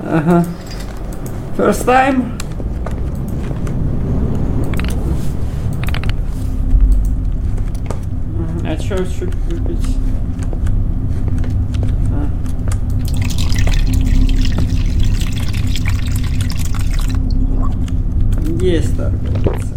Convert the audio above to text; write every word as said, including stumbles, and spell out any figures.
Ага. First time. А чё чуть выпить? А. Есть торговец.